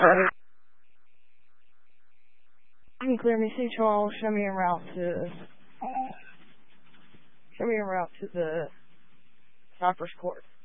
You can clear me, St. Charles. Show me a route to the Cypress Court.